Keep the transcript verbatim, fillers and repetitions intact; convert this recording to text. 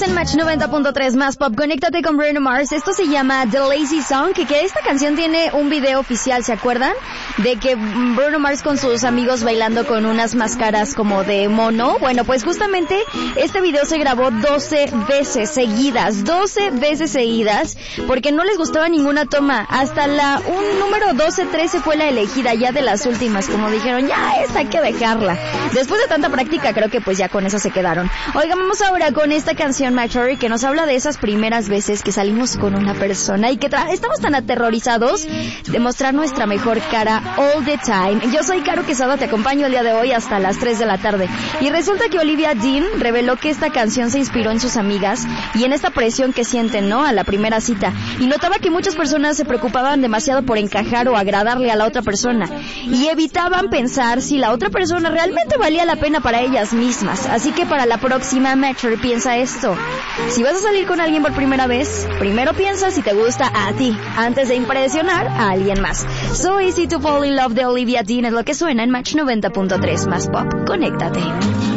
en Match noventa punto tres más pop. Conéctate con Bruno Mars. Esto se llama The Lazy Song, que, que esta canción tiene un video oficial, ¿se acuerdan? De que Bruno Mars con sus amigos bailando con unas máscaras como de mono. Bueno, pues justamente este video se grabó doce veces seguidas, doce veces seguidas, porque no les gustaba ninguna toma. Hasta la un número doce trece fue la elegida, ya de las últimas, como dijeron, ya esta hay que dejarla. Después de tanta práctica, creo que pues ya con eso se quedaron. Oigan, vamos ahora con esta canción Machory, que nos habla de esas primeras veces que salimos con una persona y que tra- estamos tan aterrorizados de mostrar nuestra mejor cara all the time. Yo soy Caro Quesada, te acompaño el día de hoy hasta las tres de la tarde. Y resulta que Olivia Dean reveló que esta canción se inspiró en sus amigas y en esta presión que sienten, ¿no?, a la primera cita. Y notaba que muchas personas se preocupaban demasiado por encajar o agradarle a la otra persona y evitaban pensar si la otra persona realmente valía la pena para ellas mismas. Así que para la próxima Machory, piensa esto: si vas a salir con alguien por primera vez, primero piensa si te gusta a ti antes de impresionar a alguien más. So Easy to Fall in Love de Olivia Dean es lo que suena en Match noventa punto tres más pop. Conéctate.